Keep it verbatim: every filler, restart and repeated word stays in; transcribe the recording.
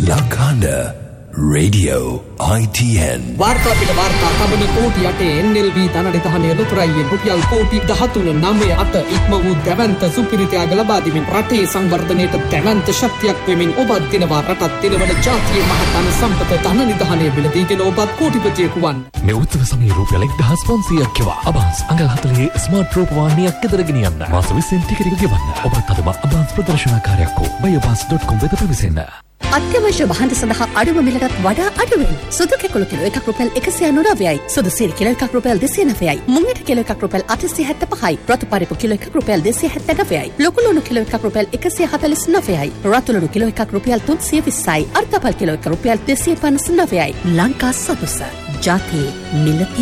Lakana Radio I T N वार्ता पिट वार्ता तबन कोटि अटे N L V धननिधානය ලොතරයියෙන් රුපියල් කෝටි දහතුන නවය අට ඉක්ම වූ දැවැන්ත සුපිරිතයක් ලබා දෙමින් රටේ සංවර්ධනයට දැවැන්ත ශක්තියක් වෙමින් ඔබත් දිනවා රටත් දිනවන ජාතියේ මහත්ම සම්පත ධනනිධානය බිලදීගෙන ඔබත් කෝටිපතියෙකු වන්න. මේ උත්තර සමයේ රුපියල් එක්දහස් පන්සියයක් කෙවා අබාස් අඟල් හතළිහේ ස්මාර්ට් රූපවාහිනියක් ගෙදර ගෙනියන්න. මාස විස්සෙන් ටිකට් එක ගෙවන්න. ඔබත් අදම අබාස් ප්‍රදර්ශනකාරයෙක් හෝ බයබාස් dot com වෙත පැමිණෙන්න. අත්‍යවශ්‍ය භාණ්ඩ සඳහා අඩුම මිලකට වඩා අඩුවෙන් සුදු කැකුළු කිලෝ එකක් රුපියල් එකසිය අනූනවයයි, සුදු සීනි කිලෝ එකක් රුපියල් දෙසිය නවයයි, මුංගිට කිලෝ එකක් රුපියල් අටසිය හැත්තෑපහයි, රතු පරිප්පු කිලෝ එකක් රුපියල් දෙසිය හැත්තෑනවයයි, ලොකු ලුණු කිලෝ එකක් රුපියල් එකසිය හතළිස් නවයයි, රතු ලුණු කිලෝ එකක් රුපියල් තුන්සිය විස්සයි, අර්ධපල් කිලෝ එකක් රුපියල් දෙසිය පනස් නවයයි. ලංකා සතුස ජාතියේ මිලති